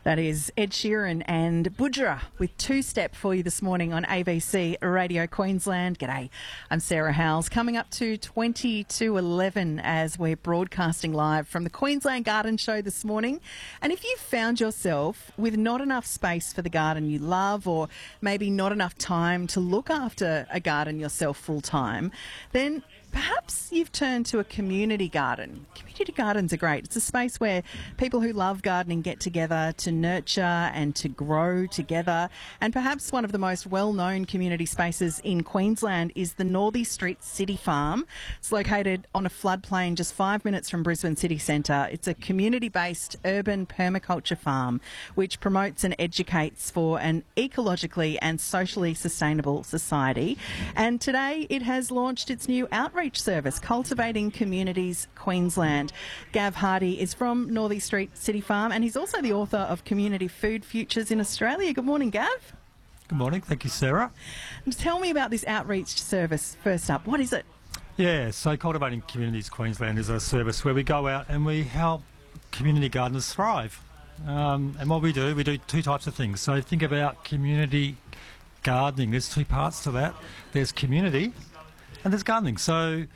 That is Ed Sheeran and Budra with Two Step for you this morning on ABC Radio Queensland. G'day, I'm Sarah Howells. Coming up to 20 to 11 as we're broadcasting live from the Queensland Garden Show this morning. And if you found yourself with not enough space for the garden you love, or maybe not enough time to look after a garden yourself full time, then perhaps you've turned to a community garden. Community gardens are great. It's a space where people who love gardening get together to nurture and to grow together. And perhaps one of the most well-known community spaces in Queensland is the Northey Street City Farm. It's located on a floodplain just 5 minutes from Brisbane City Centre. It's a community-based urban permaculture farm which promotes and educates for an ecologically and socially sustainable society. And today it has launched its new outreach service, Cultivating Communities Queensland. Gav Hardy is from Northey Street City Farm, and he's also the author of Community Food Futures in Australia. Good morning, Gav. Good morning. Thank you, Sarah. Tell me about this outreach service first up. What is it? Yeah, so Cultivating Communities Queensland is a service where we go out and we help community gardeners thrive. And what we do two types of things. So think about community gardening. There's two parts to that. There's community and there's gardening. So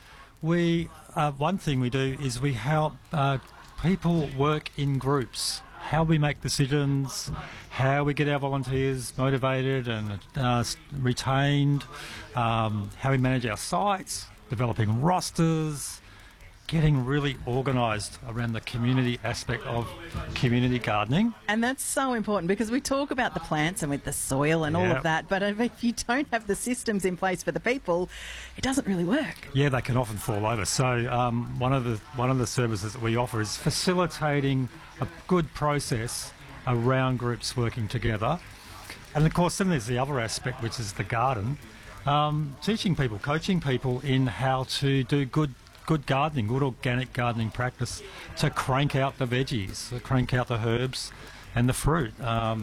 one thing we do is we help people work in groups. How we make decisions, how we get our volunteers motivated and retained, how we manage our sites, developing rosters, getting really organised around the community aspect of community gardening. And that's so important because we talk about the plants and with the soil and all of that, but if you don't have the systems in place for the people, it doesn't really work. Yeah, they can often fall over. So one of the services that we offer is facilitating a good process around groups working together. And of course, then there's the other aspect, which is the garden. Teaching people, coaching people in how to do good gardening, good organic gardening practice to crank out the veggies, to crank out the herbs and the fruit.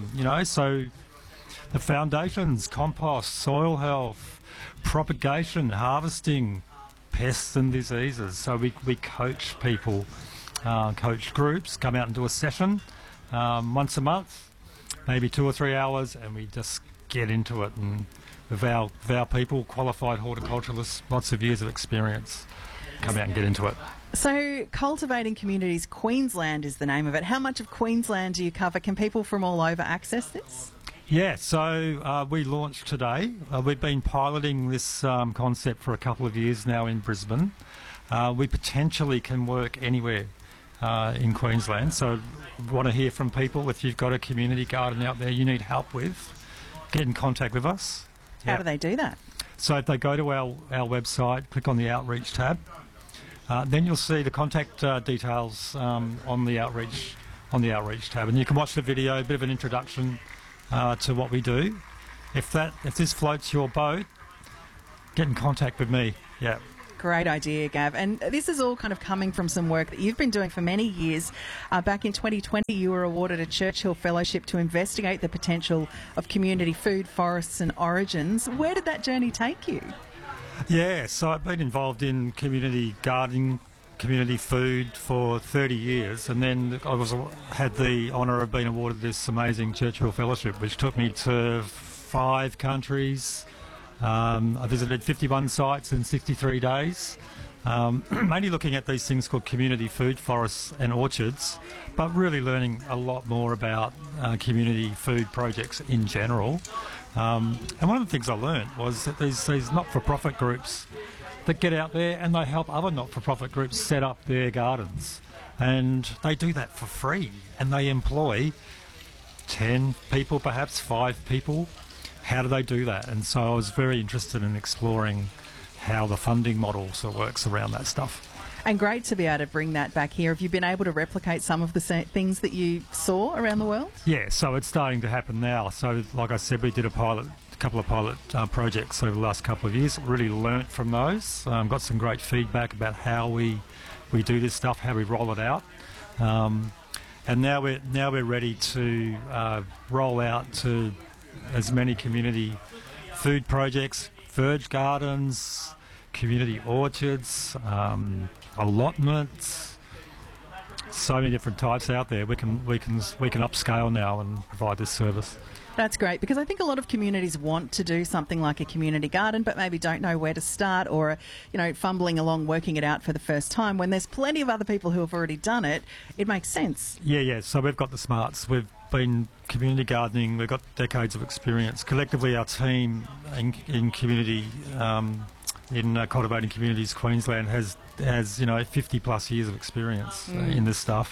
So the foundations, compost, soil health, propagation, harvesting, pests and diseases. So we coach people, coach groups, come out and do a session once a month, maybe 2 or 3 hours, and we just get into it. And with our people, qualified horticulturalists, lots of years of experience, come out and get into it. So Cultivating Communities Queensland is the name of it. How much of Queensland do you cover? Can people from all over access this? Yeah, so we launched today. We've been piloting this concept for a couple of years now in Brisbane. We potentially can work anywhere in Queensland. So want to hear from people. If you've got a community garden out there you need help with, get in contact with us. How do they do that? So if they go to our website, click on the Outreach tab, then you'll see the contact details on the Outreach tab, and you can watch the video, a bit of an introduction to what we do. If this floats your boat, get in contact with me. Yeah. Great idea, Gav. And this is all kind of coming from some work that you've been doing for many years. Back in 2020, you were awarded a Churchill Fellowship to investigate the potential of community food, forests and origins. Where did that journey take you? Yeah, so I've been involved in community gardening, community food for 30 years, and then I had the honour of being awarded this amazing Churchill Fellowship, which took me to 5 countries. I visited 51 sites in 63 days, mainly looking at these things called community food, forests and orchards, but really learning a lot more about community food projects in general. And one of the things I learned was that these not-for-profit groups that get out there and they help other not-for-profit groups set up their gardens. And they do that for free, and they employ 10 people, perhaps 5 people. How do they do that? And so I was very interested in exploring how the funding model sort of works around that stuff. And great to be able to bring that back here. Have you been able to replicate some of the things that you saw around the world? Yeah, so it's starting to happen now. So like I said, we did a couple of pilot projects over the last couple of years, really learnt from those, got some great feedback about how we do this stuff, how we roll it out. And now we're ready to roll out to as many community food projects, verge gardens, community orchards, allotments, so many different types out there. We can upscale now and provide this service. That's great, because I think a lot of communities want to do something like a community garden, but maybe don't know where to start, or, fumbling along working it out for the first time. When there's plenty of other people who have already done it, it makes sense. Yeah. So we've got the smarts. We've been community gardening. We've got decades of experience. Collectively, our team in community, in Cultivating Communities Queensland has 50 plus years of experience in this stuff.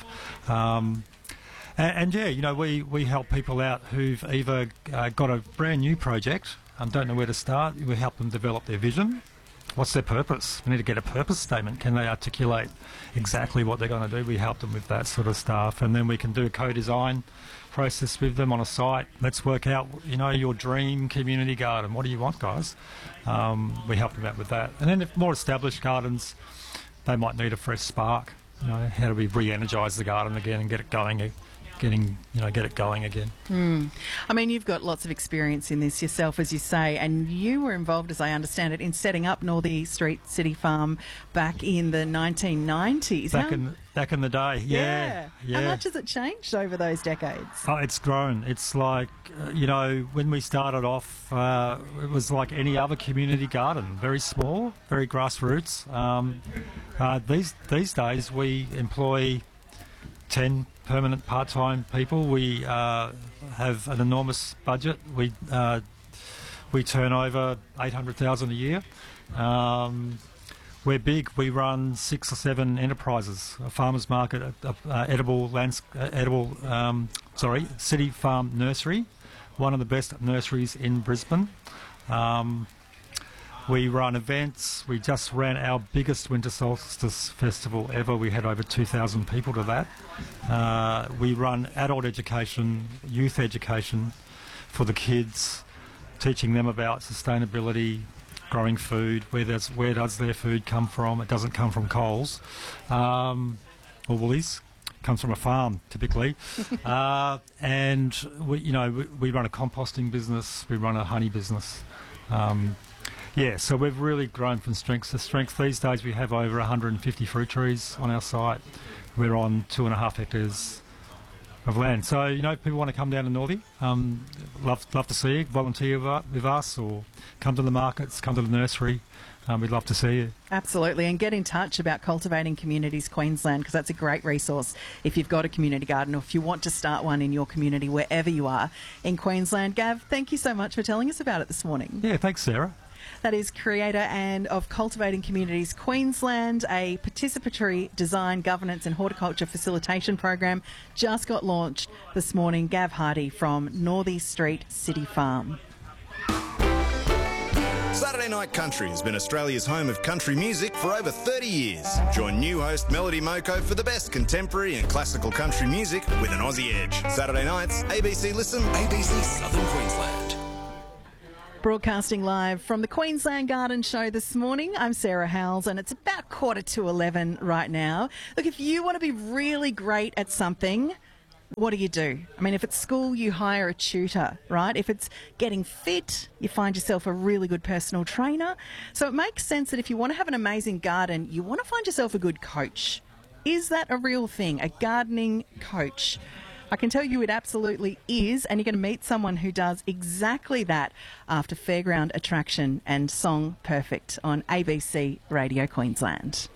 We help people out who've either got a brand new project and don't know where to start. We help them develop their vision. What's their purpose? We need to get a purpose statement. Can they articulate exactly what they're going to do? We help them with that sort of stuff. And then we can do a co-design process with them on a site. Let's work out, your dream community garden. What do you want, guys? We help them out with that. And then if more established gardens, they might need a fresh spark. How do we re-energise the garden again and get it going again? I mean, you've got lots of experience in this yourself, as you say, and you were involved, as I understand it, in setting up Northey Street City Farm back in the 1990s. Back in the day, yeah. How much has it changed over those decades? Oh, it's grown. It's like, when we started off, it was like any other community garden, very small, very grassroots. These days we employ 10 permanent part-time people. We have an enormous budget. We turn over $800,000 a year. We're big. We run 6 or 7 enterprises: a farmers market, City Farm Nursery, one of the best nurseries in Brisbane. We run events. We just ran our biggest winter solstice festival ever. We had over 2,000 people to that. We run adult education, youth education for the kids, teaching them about sustainability, growing food. Where does their food come from? It doesn't come from Coles or Woolies. It comes from a farm, typically. And we run a composting business. We run a honey business. So we've really grown from strength to strength. These days we have over 150 fruit trees on our site. We're on 2.5 hectares of land. So, if people want to come down to Northey, love to see you, volunteer with us, or come to the markets, come to the nursery. We'd love to see you. Absolutely, and get in touch about Cultivating Communities Queensland, because that's a great resource if you've got a community garden or if you want to start one in your community wherever you are in Queensland. Gav, thank you so much for telling us about it this morning. Yeah, thanks, Sarah. That is creator and of Cultivating Communities Queensland, a participatory design, governance and horticulture facilitation program just got launched this morning. Gav Hardy from Northey Street City Farm. Saturday Night Country has been Australia's home of country music for over 30 years. Join new host Melody Moko for the best contemporary and classical country music with an Aussie edge. Saturday nights, ABC Listen, ABC Southern Queensland. Broadcasting live from the Queensland Garden Show this morning. I'm Sarah Howells, and it's about 11:15 right now. Look, if you want to be really great at something, what do? I mean, if it's school, you hire a tutor, right? If it's getting fit, you find yourself a really good personal trainer. So it makes sense that if you want to have an amazing garden, you want to find yourself a good coach. Is that a real thing, a gardening coach? I can tell you it absolutely is, and you're going to meet someone who does exactly that after Fairground Attraction and Song Perfect on ABC Radio Queensland.